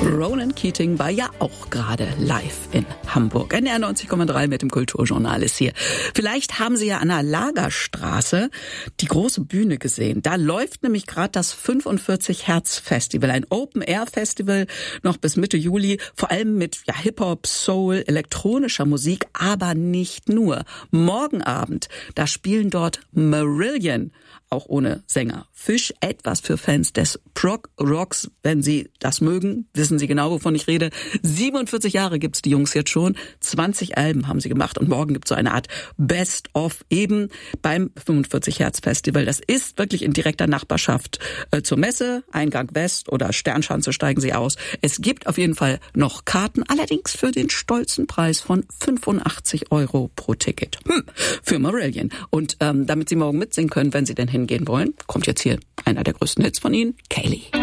Ronan Keating war ja auch gerade live in Hamburg. NDR 90,3 mit dem Kulturjournal ist hier. Vielleicht haben Sie ja an der Lagerstraße die große Bühne gesehen. Da läuft nämlich gerade das 45 Hertz Festival, ein Open-Air-Festival noch bis Mitte Juli, vor allem mit Hip-Hop, Soul, elektronischer Musik, aber nicht nur. Morgen Abend, da spielen dort Marillion, auch ohne Sänger. Fisch, etwas für Fans des Prog-Rocks, wenn Sie das mögen, wissen Sie genau, wovon ich rede. 47 Jahre gibt's die Jungs jetzt schon, 20 Alben haben sie gemacht und morgen gibt's so eine Art Best-of eben beim 45 Hertz Festival. Das ist wirklich in direkter Nachbarschaft zur Messe, Eingang West oder Sternschanze steigen Sie aus. Es gibt auf jeden Fall noch Karten, allerdings für den stolzen Preis von 85 € pro Ticket. Für Marillion. Und damit Sie morgen mitsingen können, wenn Sie denn hingehen wollen, kommt jetzt hier einer der größten Hits von Ihnen, Kaylee.